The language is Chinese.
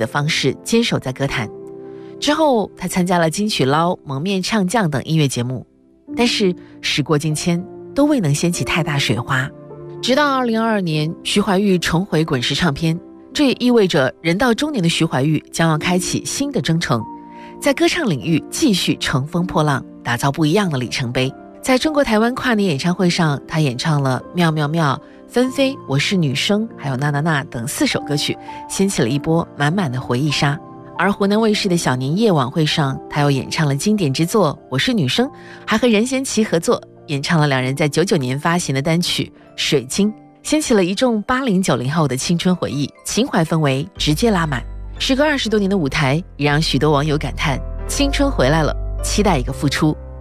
的方式坚守在歌坛。之后他参加了金曲捞、蒙面唱将等音乐节目，但是时过境迁，都未能掀起太大水花。直到2022年，徐怀钰重回滚石唱片，这也意味着人到中年的徐怀钰将要开启新的征程，在歌唱领域继续乘风破浪，打造不一样的里程碑。在中国台湾跨年演唱会上，他演唱了《妙妙妙》、纷飞、我是女生还有那那那等4首歌曲，掀起了一波满满的回忆杀。而湖南卫视的小年夜晚会上，他又演唱了经典之作《我是女生》，还和任贤齐合作演唱了两人在99年发行的单曲《水晶》，掀起了一众80、90后的青春回忆，情怀氛围直接拉满。时隔20多年的舞台，也让许多网友感叹青春回来了，期待一个复出。